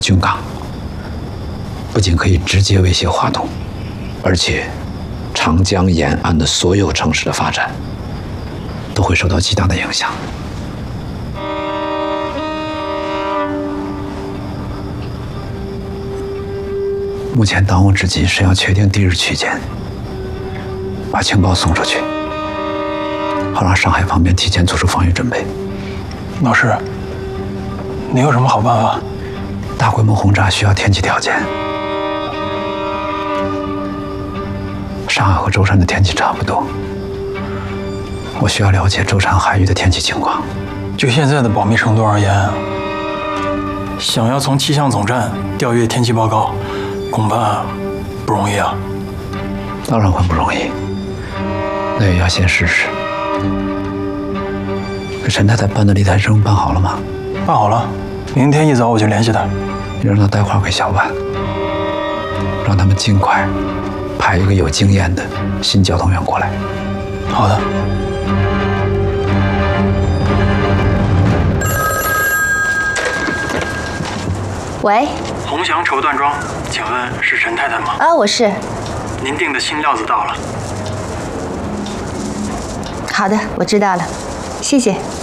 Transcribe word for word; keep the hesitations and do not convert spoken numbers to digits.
军港，不仅可以直接威胁华东，而且长江沿岸的所有城市的发展都会受到极大的影响。目前当务之急是要确定地日区间，把情报送出去，好让上海方面提前做出防御准备。 老师，你有什么好办法？ 大规模轰炸需要天气条件，上海和舟山的天气差不多，我需要了解舟山海域的天气情况。 就现在的保密程度而言，想要从气象总站调阅天气报告，恐怕不容易啊。 当然会不容易，那也要先试试。陈太太办的立台证办好了吗？ 办好了，明天一早我就联系他。 你让他带话给小万，让他们尽快派一个有经验的新交通员过来。 好的。 喂， 鸿祥绸缎庄，请问是陈太太吗？ 啊，我是。 您订的新料子到了。 好的，我知道了，谢谢。